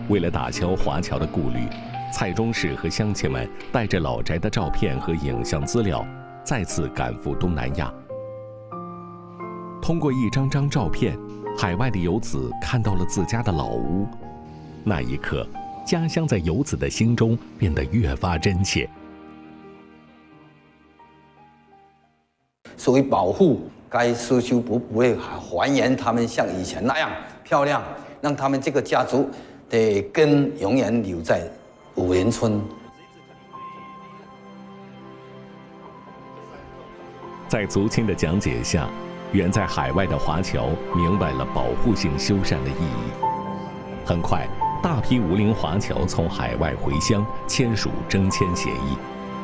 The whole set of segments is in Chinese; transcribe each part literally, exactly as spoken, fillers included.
为了打消华侨的顾虑，蔡中士和乡亲们带着老宅的照片和影像资料，再次赶赴东南亚。通过一张张照片，海外的游子看到了自家的老屋，那一刻，家乡在游子的心中变得越发真切。 所谓保护该修修补补，会还原他们像以前那样漂亮，让他们这个家族的根永远留在武林村。 在族亲的讲解下，远在海外的华侨明白了保护性修缮的意义。很快，大批吴陵华侨从海外回乡，签署征迁协议。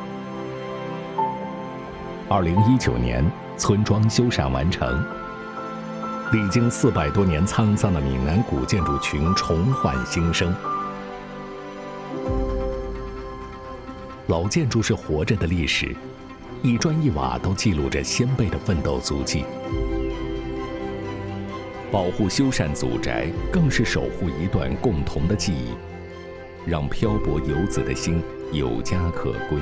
二零一九年，村庄修缮完成。历经四百多年沧桑的闽南古建筑群重焕新生。老建筑是活着的历史，一砖一瓦都记录着先辈的奋斗足迹。保护修缮祖宅，更是守护一段共同的记忆，让漂泊游子的心有家可归。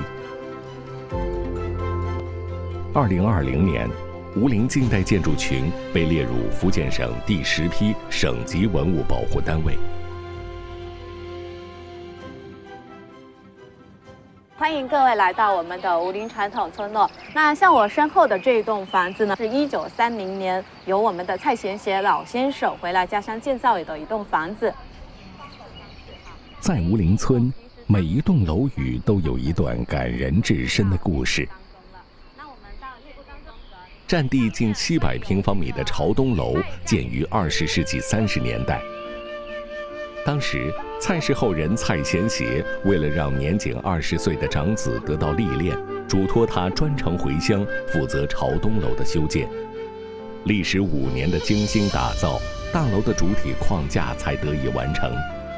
二零二零年，吴陵近代建筑群被列入福建省第十批省级文物保护单位。 欢迎各位来到我们的吴陵传统村落。那像我身后的这一栋房子呢，是一九三零年由我们的蔡贤协老先生回来家乡建造的一栋房子。 在吴陵村，每一栋楼宇都有一段感人至深的故事。占地近七百平方米的朝东楼建于二十世纪三十年代。当时，蔡氏后人蔡贤协为了让年仅二十岁的长子得到历练，嘱托他专程回乡负责朝东楼的修建。历时五年的精心打造，大楼的主体框架才得以完成。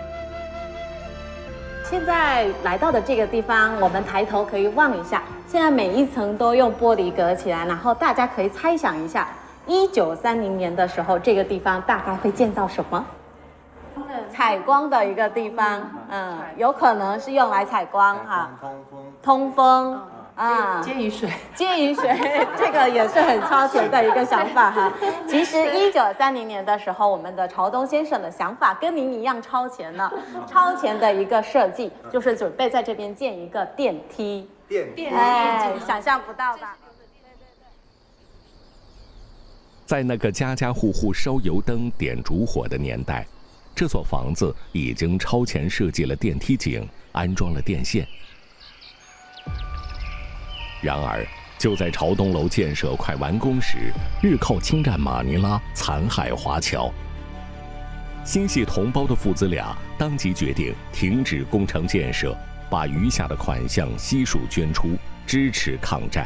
现在来到的这个地方，我们抬头可以望一下，现在每一层都用玻璃隔起来，然后大家可以猜想一下，一九三零年的时候，这个地方大概会建造什么？采光的一个地方，嗯，有可能是用来采光哈，通风啊， 接雨水， 接雨水，这个也是很超前的一个想法哈。其实一九三零年的时候，我们的朝东先生的想法跟您一样超前了，超前的一个设计就是准备在这边建一个电梯， 电梯， 哎，想象不到吧？ 在那个家家户户烧油灯、点烛火的年代，这所房子已经超前设计了电梯井，安装了电线。然而，就在朝东楼建设快完工时，日寇侵占马尼拉，残害华侨。心系同胞的父子俩当即决定停止工程建设，把余下的款项悉数捐出，支持抗战。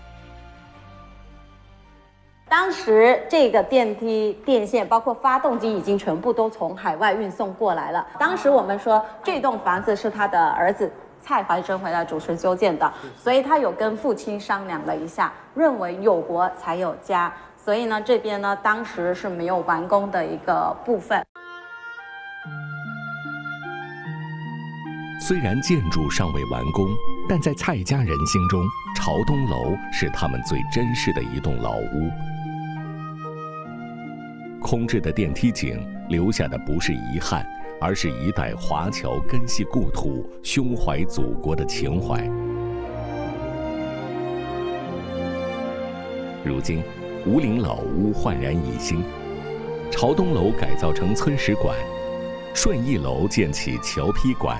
当时这个电梯、电线，包括发动机，已经全部都从海外运送过来了。当时我们说，这栋房子是他的儿子蔡怀珍回来主持修建的，所以他有跟父亲商量了一下，认为有国才有家，所以呢，这边呢当时是没有完工的一个部分。 虽然建筑尚未完工，但在蔡家人心中，朝东楼是他们最珍视的一栋老屋。空置的电梯井留下的不是遗憾，而是一代华侨根系故土、胸怀祖国的情怀。如今，吴陵老屋焕然一新，朝东楼改造成村史馆，顺义楼建起侨批馆。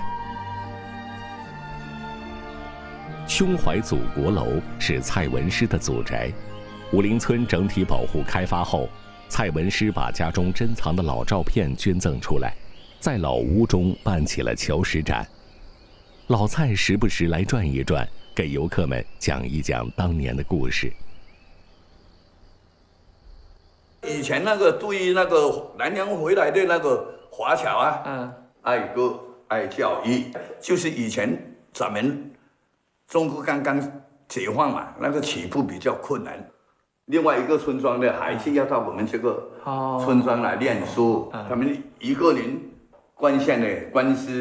胸怀祖国楼是蔡文师的祖宅，吴陵村整体保护开发后，蔡文师把家中珍藏的老照片捐赠出来，在老屋中办起了侨史展。老蔡时不时来转一转，给游客们讲一讲当年的故事。 以前那个对于那个南洋回来的那个华侨啊，嗯，爱歌爱教育，就是以前咱们中国刚刚解放嘛，那个起步比较困难。另外一个村庄的孩子要到我们这个村庄来念书，他们一个人关县的官司。